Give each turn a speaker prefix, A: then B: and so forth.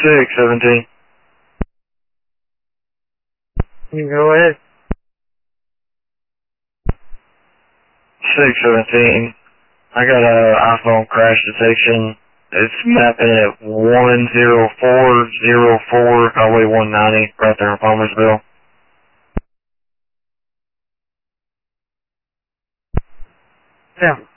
A: 617.
B: You go ahead.
A: 617. I got a iPhone crash detection. It's mapping at 10404 Highway 190 right there in Palmersville.
B: Yeah.